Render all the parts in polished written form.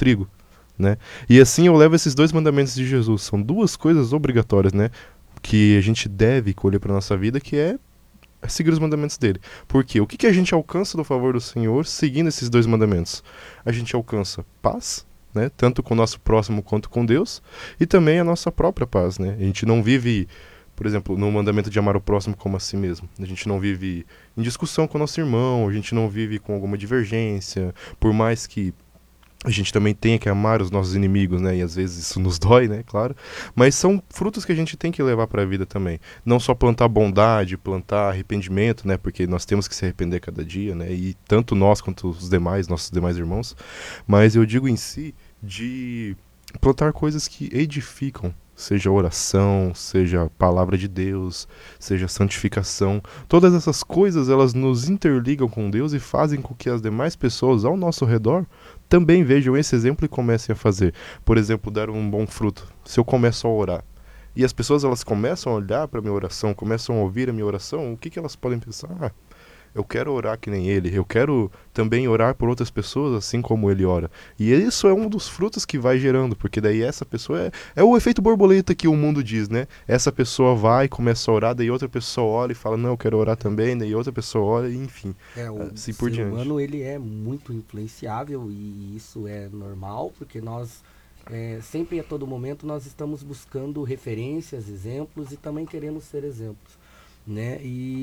trigo, né? E assim eu levo esses 2 mandamentos de Jesus. São 2 coisas obrigatórias, né? Que a gente deve colher para nossa vida, que é seguir os mandamentos dele. Por quê? O que a gente alcança do favor do Senhor seguindo esses 2 mandamentos? A gente alcança paz, né? Tanto com o nosso próximo quanto com Deus, e também a nossa própria paz, né? A gente não vive, por exemplo, no mandamento de amar o próximo como a si mesmo. A gente não vive em discussão com o nosso irmão, a gente não vive com alguma divergência, por mais que a gente também tenha que amar os nossos inimigos, né? E às vezes isso nos dói, né? Claro. Mas são frutos que a gente tem que levar para a vida também. Não só plantar bondade, plantar arrependimento, né? Porque nós temos que se arrepender cada dia, né? E tanto nós quanto os demais, nossos demais irmãos. Mas eu digo em si de plantar coisas que edificam. Seja oração, seja palavra de Deus, seja santificação. Todas essas coisas, elas nos interligam com Deus e fazem com que as demais pessoas ao nosso redor também vejam esse exemplo e comecem a fazer. Por exemplo, dar um bom fruto. Se eu começo a orar e as pessoas elas começam a olhar para a minha oração, começam a ouvir a minha oração, o que elas podem pensar? Ah, eu quero orar que nem ele, eu quero também orar por outras pessoas assim como ele ora. E isso é um dos frutos que vai gerando, porque daí essa pessoa é o efeito borboleta que o mundo diz, né? Essa pessoa vai, começa a orar, daí outra pessoa olha e fala, não, eu quero orar também, daí outra pessoa olha, e enfim, O assim por ser diante. humano ele é muito influenciável e isso é normal, porque nós sempre e a todo momento nós estamos buscando referências, exemplos e também queremos ser exemplos, né?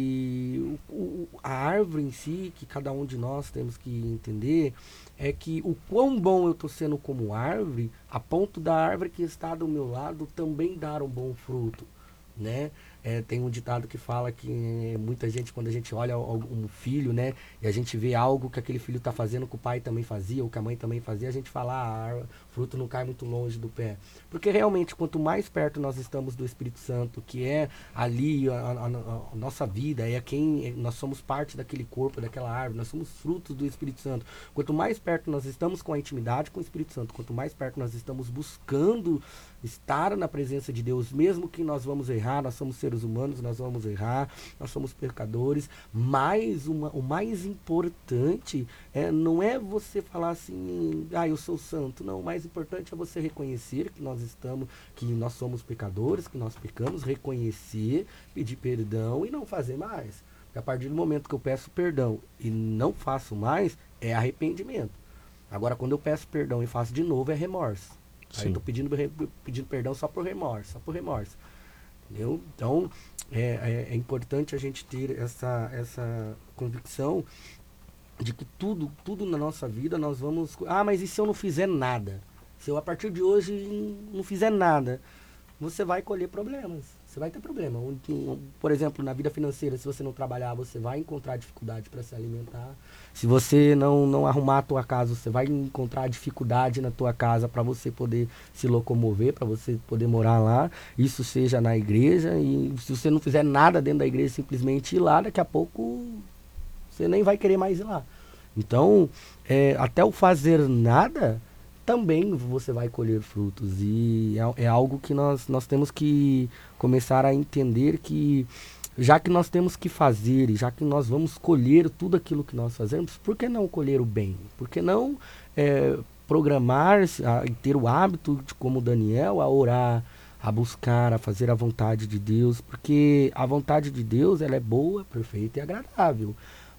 E a árvore em si, que cada um de nós temos que entender, é que o quão bom eu estou sendo como árvore, a ponto da árvore que está do meu lado também dar um bom fruto, né? Tem um ditado que fala que muita gente, quando a gente olha um filho, né, e a gente vê algo que aquele filho está fazendo que o pai também fazia, ou que a mãe também fazia, a gente fala, o fruto não cai muito longe do pé. Porque realmente, quanto mais perto nós estamos do Espírito Santo, que é ali a nossa vida, é quem nós somos parte daquele corpo, daquela árvore, nós somos frutos do Espírito Santo. Quanto mais perto nós estamos com a intimidade com o Espírito Santo, quanto mais perto nós estamos buscando estar na presença de Deus, mesmo que nós vamos errar, nós somos seres humanos, nós vamos errar, nós somos pecadores, mas o mais importante não é você falar assim, eu sou santo, não, o mais importante é você reconhecer que nós somos pecadores, que nós pecamos, reconhecer, pedir perdão e não fazer mais. Porque a partir do momento que eu peço perdão e não faço mais, é arrependimento. Agora, quando eu peço perdão e faço de novo, é remorso. Aí eu Sim. estou pedindo perdão só por remorso, entendeu? Então, é importante a gente ter essa convicção de que tudo na nossa vida nós vamos... mas e se eu não fizer nada? Se eu, a partir de hoje, não fizer nada, você vai colher problemas. Você vai ter problema. Por exemplo, na vida financeira, se você não trabalhar, você vai encontrar dificuldade para se alimentar. Se você não arrumar a tua casa, você vai encontrar dificuldade na tua casa para você poder se locomover, para você poder morar lá. Isso seja na igreja. E se você não fizer nada dentro da igreja, simplesmente ir lá, daqui a pouco você nem vai querer mais ir lá. Então, até o fazer nada, também você vai colher frutos. E é algo que nós temos que começar a entender que, já que nós temos que fazer, e já que nós vamos colher tudo aquilo que nós fazemos, por que não colher o bem? Por que não programar e ter o hábito, como Daniel, a orar, a buscar, a fazer a vontade de Deus? Porque a vontade de Deus, ela é boa, perfeita e agradável.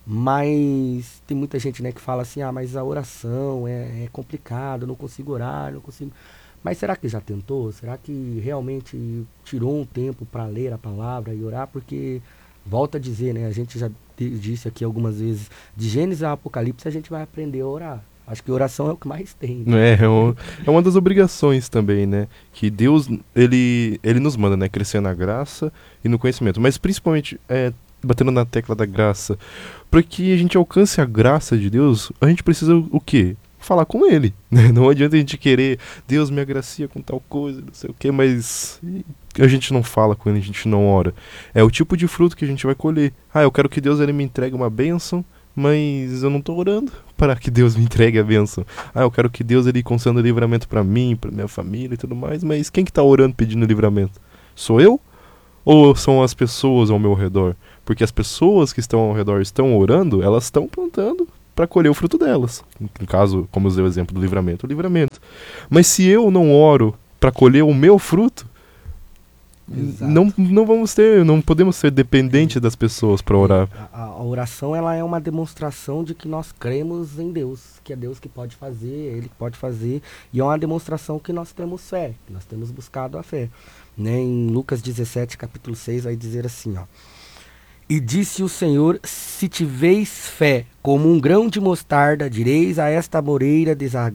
Mas tem muita gente, né, que fala assim, mas a oração é complicado, eu não consigo orar, não consigo... Mas será que já tentou? Será que realmente tirou um tempo para ler a palavra e orar? Porque, volta a dizer, né, a gente já disse aqui algumas vezes, de Gênesis a Apocalipse a gente vai aprender a orar. Acho que oração é o que mais tem. Né? É uma das obrigações também, né? Que Deus, ele nos manda, né? Crescer na graça e no conhecimento. Mas principalmente, batendo na tecla da graça, para que a gente alcance a graça de Deus, a gente precisa o quê? Falar com Ele, né? Não adianta a gente querer, Deus me agracia com tal coisa, não sei o quê, mas a gente não fala com Ele, a gente não ora. É o tipo de fruto que a gente vai colher. Eu quero que Deus ele me entregue uma bênção, mas eu não estou orando para que Deus me entregue a bênção. Eu quero que Deus ele conceda livramento para mim, para minha família e tudo mais, mas quem que está orando pedindo livramento? Sou eu? Ou são as pessoas ao meu redor? Porque as pessoas que estão ao redor estão orando, elas estão plantando para colher o fruto delas. No caso, como eu usei o exemplo do livramento, o livramento. Mas se eu não oro para colher o meu fruto, não vamos ter, não podemos ser dependentes das pessoas para orar. A oração, ela é uma demonstração de que nós cremos em Deus, que é Deus que pode fazer, Ele que pode fazer, e é uma demonstração que nós temos fé, que nós temos buscado a fé. Né? Em Lucas 17, capítulo 6, vai dizer assim, ó. E disse o Senhor, se tiveis fé, como um grão de mostarda, direis a esta moreira,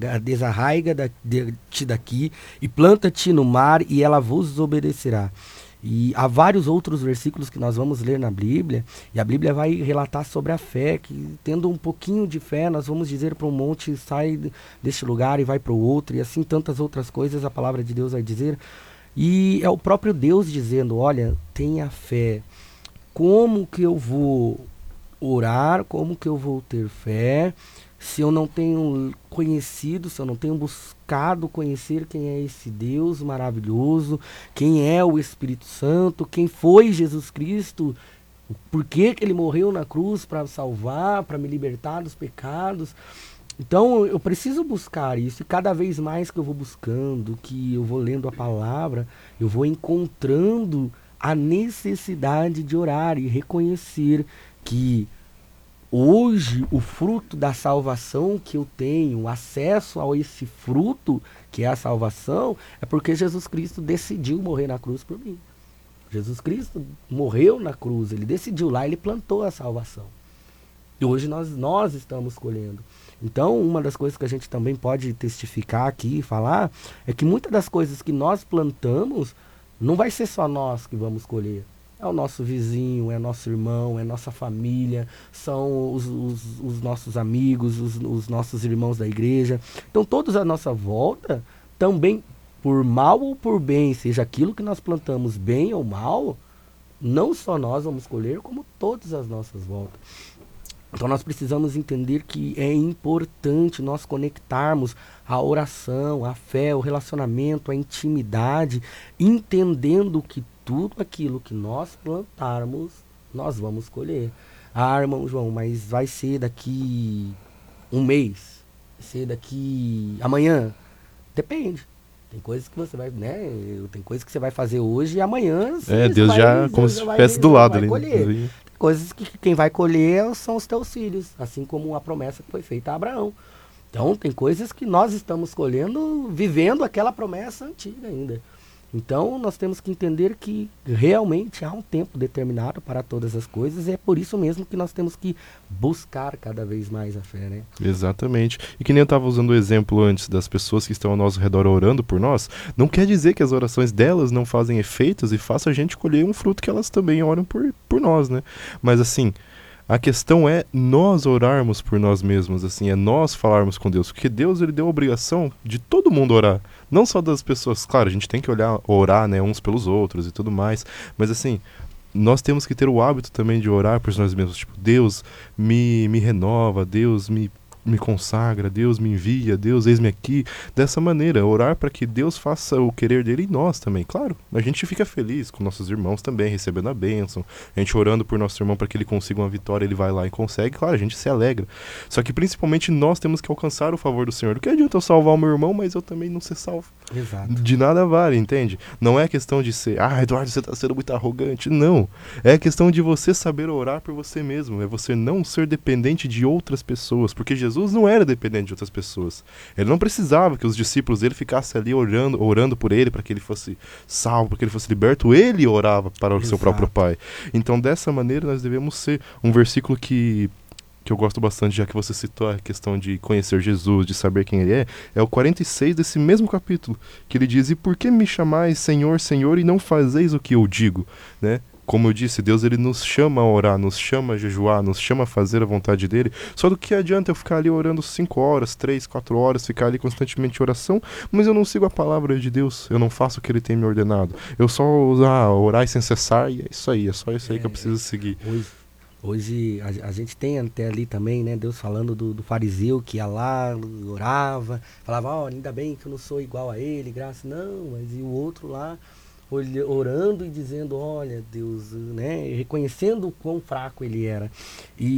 desarraiga-te daqui, e planta-te no mar, e ela vos obedecerá. E há vários outros versículos que nós vamos ler na Bíblia, e a Bíblia vai relatar sobre a fé, que tendo um pouquinho de fé, nós vamos dizer para um monte, sai deste lugar e vai para o outro, e assim tantas outras coisas a palavra de Deus vai dizer. E é o próprio Deus dizendo, olha, tenha fé. Como que eu vou orar, como que eu vou ter fé, se eu não tenho conhecido, se eu não tenho buscado conhecer quem é esse Deus maravilhoso, quem é o Espírito Santo, quem foi Jesus Cristo, por que ele morreu na cruz para salvar, para me libertar dos pecados. Então eu preciso buscar isso, e cada vez mais que eu vou buscando, que eu vou lendo a palavra, eu vou encontrando a necessidade de orar e reconhecer que hoje o fruto da salvação que eu tenho, acesso a esse fruto que é a salvação, é porque Jesus Cristo decidiu morrer na cruz por mim. Jesus Cristo morreu na cruz, ele decidiu lá, ele plantou a salvação. E hoje nós estamos colhendo. Então, uma das coisas que a gente também pode testificar aqui e falar é que muitas das coisas que nós plantamos não vai ser só nós que vamos colher. É o nosso vizinho, é nosso irmão, é nossa família, são os nossos amigos, os nossos irmãos da igreja. Então todos à nossa volta, também por mal ou por bem, seja aquilo que nós plantamos bem ou mal, não só nós vamos colher, como todas as nossas voltas. Então nós precisamos entender que é importante nós conectarmos a oração, a fé, o relacionamento, a intimidade, entendendo que tudo aquilo que nós plantarmos, nós vamos colher. Ah, irmão João, mas vai ser daqui um mês, vai ser daqui amanhã. Depende. Tem coisas que você vai, né? Tem coisas que você vai fazer hoje e amanhã Deus já, como se estivesse do lado ali. Colher. Coisas que quem vai colher são os teus filhos, assim como a promessa que foi feita a Abraão. Então tem coisas que nós estamos colhendo, vivendo aquela promessa antiga ainda. Então nós temos que entender que realmente há um tempo determinado para todas as coisas, e é por isso mesmo que nós temos que buscar cada vez mais a fé, né? Exatamente. E que nem eu estava usando o exemplo antes das pessoas que estão ao nosso redor orando por nós, não quer dizer que as orações delas não fazem efeitos e façam a gente colher um fruto que elas também oram por nós, né? Mas assim, a questão é nós orarmos por nós mesmos, assim, é nós falarmos com Deus, porque Deus, ele deu a obrigação de todo mundo orar, não só das pessoas. Claro, a gente tem que orar, né, uns pelos outros e tudo mais, mas assim, nós temos que ter o hábito também de orar por nós mesmos, tipo, Deus me renova, Deus me consagra, Deus me envia, Deus eis-me aqui, dessa maneira, orar para que Deus faça o querer dele em nós também. Claro, a gente fica feliz com nossos irmãos também, recebendo a bênção, a gente orando por nosso irmão para que ele consiga uma vitória, ele vai lá e consegue, claro, a gente se alegra. Só que principalmente nós temos que alcançar o favor do Senhor. Não que adianta eu salvar o meu irmão, mas eu também não ser salvo. Exato. De nada vale, entende? Não é questão de ser, Eduardo, você está sendo muito arrogante. Não. É questão de você saber orar por você mesmo. É você não ser dependente de outras pessoas. Porque Jesus não era dependente de outras pessoas. Ele não precisava que os discípulos dele ficassem ali orando por ele, para que ele fosse salvo, para que ele fosse liberto. Ele orava para o seu próprio Pai. Então, dessa maneira, nós devemos ser. Um versículo que eu gosto bastante, já que você citou a questão de conhecer Jesus, de saber quem ele é o 46 desse mesmo capítulo, que ele diz, e por que me chamais Senhor, Senhor, e não fazeis o que eu digo, né? Como eu disse, Deus, ele nos chama a orar, nos chama a jejuar, nos chama a fazer a vontade dele. Só do que adianta eu ficar ali orando 5 horas, 3, 4 horas, ficar ali constantemente em oração, mas eu não sigo a palavra de Deus, eu não faço o que ele tem me ordenado. Eu só orar sem cessar, e é isso aí que eu preciso seguir. Hoje a gente tem até ali também, né, Deus falando do fariseu que ia lá, orava, falava, ainda bem que eu não sou igual a ele, graças, não, mas e o outro lá orando e dizendo, olha Deus, né, reconhecendo o quão fraco ele era.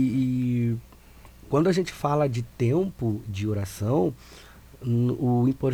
E quando a gente fala de tempo de oração, o importante